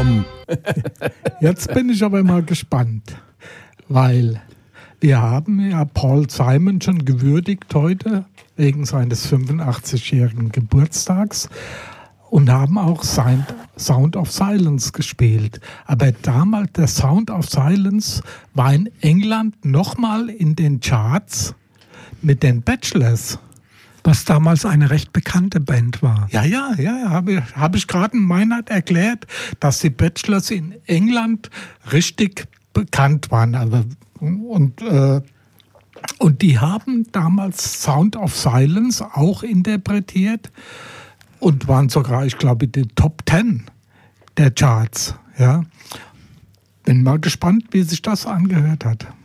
Tom. Jetzt bin ich aber mal gespannt, weil wir haben ja Paul Simon schon gewürdigt heute wegen seines 85-jährigen Geburtstags und haben auch Sound of Silence gespielt. Aber damals, der Sound of Silence war in England nochmal in den Charts mit den Bachelors. Was damals eine recht bekannte Band war. Ja, habe ich gerade in Meinert erklärt, dass die Bachelors in England richtig bekannt waren. Also, und die haben damals Sound of Silence auch interpretiert und waren sogar, ich glaube, in den Top 10 der Charts. Ja. Bin mal gespannt, wie sich das angehört hat.